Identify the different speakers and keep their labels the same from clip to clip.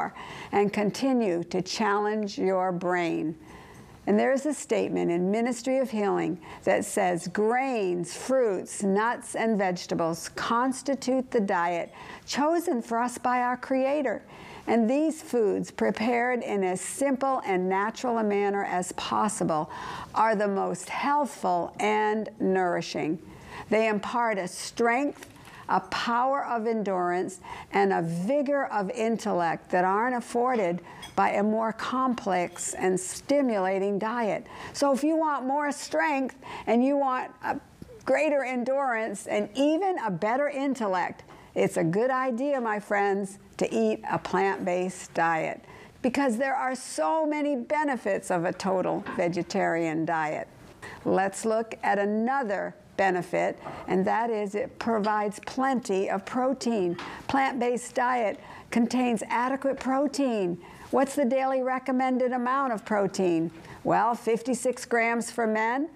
Speaker 1: for and continue to challenge your brain. And there's a statement in Ministry of Healing that says, grains, fruits, nuts, and vegetables constitute the diet chosen for us by our Creator. And these foods, prepared in as simple and natural a manner as possible, are the most healthful and nourishing. They impart a strength, a power of endurance, and a vigor of intellect that aren't afforded by a more complex and stimulating diet. So if you want more strength and you want a greater endurance and even a better intellect, it's a good idea, my friends, to eat a plant-based diet, because there are so many benefits of a total vegetarian diet. Let's look at another benefit, and that is it provides plenty of protein. Plant-based diet contains adequate protein. What's the daily recommended amount of protein? Well, 56 grams for men,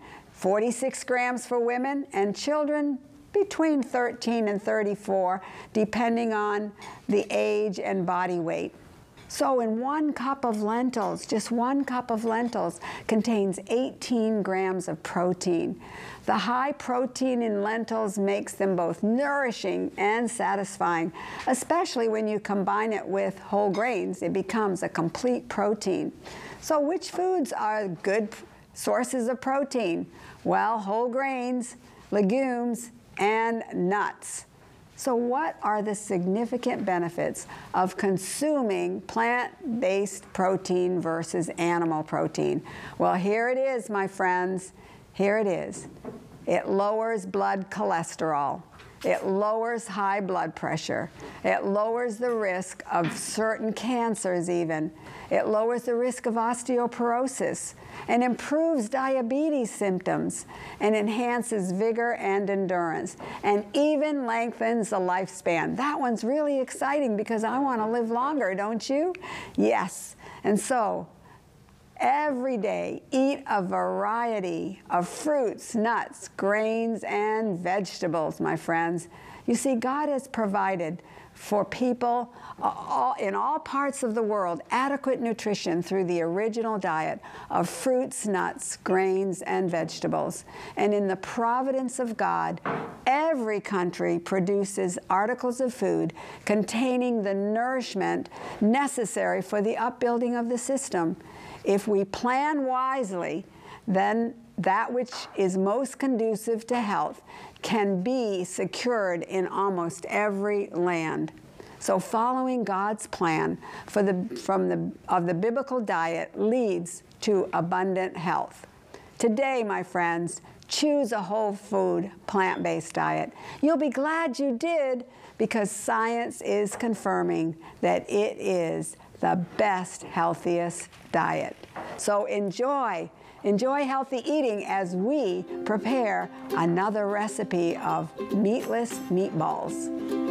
Speaker 1: 46 grams for women, and children between 13 and 34, depending on the age and body weight. So in 1 cup of lentils, just 1 cup of lentils contains 18 grams of protein. The high protein in lentils makes them both nourishing and satisfying, especially when you combine it with whole grains. It becomes a complete protein. So which foods are good sources of protein? Well, whole grains, legumes, and nuts. So what are the significant benefits of consuming plant-based protein versus animal protein? Well, here it is, my friends. Here it is. It lowers blood cholesterol. It lowers high blood pressure. It lowers the risk of certain cancers even. It lowers the risk of osteoporosis and improves diabetes symptoms and enhances vigor and endurance and even lengthens the lifespan. That one's really exciting because I want to live longer, don't you? Yes. And so, every day, eat a variety of fruits, nuts, grains, and vegetables, my friends. You see, God has provided for people in all parts of the world adequate nutrition through the original diet of fruits, nuts, grains, and vegetables. And in the providence of God, every country produces articles of food containing the nourishment necessary for the upbuilding of the system. If we plan wisely, then that which is most conducive to health can be secured in almost every land. So following God's plan of the biblical diet leads to abundant health. Today, my friends, choose a whole food, plant-based diet. You'll be glad you did, because science is confirming that it is the best, healthiest diet. So enjoy healthy eating as we prepare another recipe of meatless meatballs.